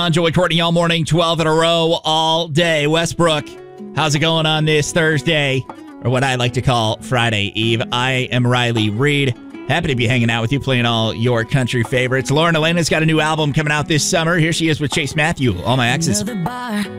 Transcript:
On Joey Courtney all morning, 12 in a row, all day. Westbrook, how's it going on this Thursday, or what I like to call Friday Eve? I am Riley Reed. Happy to be hanging out with you, playing all your country favorites. Lauren Elena's got a new album coming out this summer. Here she is with Chase Matthew, All My Exes.